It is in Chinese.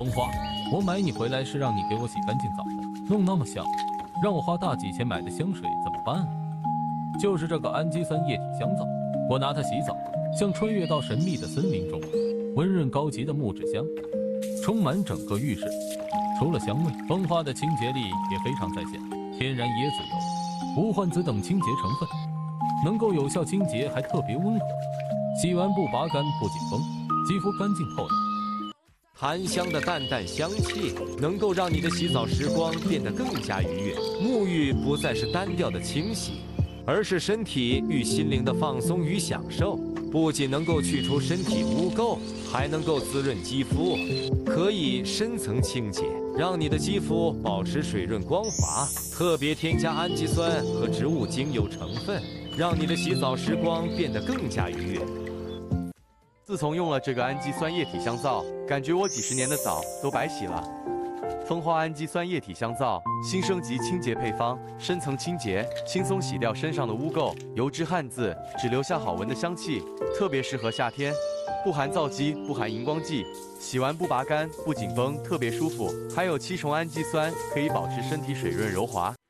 风花，我买你回来是让你给我洗干净澡的，弄那么香，让我花大几千买的香水怎么办啊？就是这个氨基酸液体香皂，我拿它洗澡，像穿越到神秘的森林中，温润高级的木质香充满整个浴室。除了香味，风花的清洁力也非常在线，天然椰子油、无患子等清洁成分，能够有效清洁，还特别温和。洗完不拔干不紧绷，肌肤干净透亮。 檀香的淡淡香气能够让你的洗澡时光变得更加愉悦，沐浴不再是单调的清洗，而是身体与心灵的放松与享受。不仅能够去除身体污垢，还能够滋润肌肤，可以深层清洁，让你的肌肤保持水润光滑。特别添加氨基酸和植物精油成分，让你的洗澡时光变得更加愉悦。 自从用了这个氨基酸液体香皂，感觉我几十年的澡都白洗了。蜂花氨基酸液体香皂新升级清洁配方，深层清洁，轻松洗掉身上的污垢、油脂、汗渍，只留下好闻的香气，特别适合夏天。不含皂基，不含荧光剂，洗完不拔干，不紧绷，特别舒服。还有7重氨基酸，可以保持身体水润柔滑。